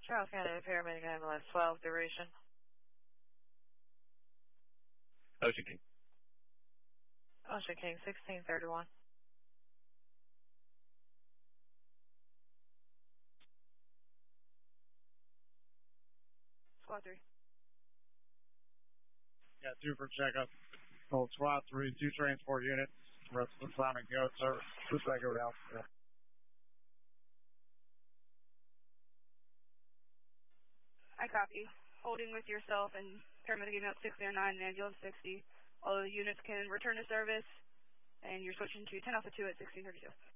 Charles County paramedic ambulance 12 duration. Ocean King. Ocean King 1631. Squad 3. Yeah, 2 for checkup. Hold squad 3, 2 transport units. Rest of the assignment go, sir. Just I go down. Yeah. I copy. Holding with yourself and paramedic unit 609 and ambulance 60. All the units can return to service, and you're switching to 10 Alpha 2 at 1632.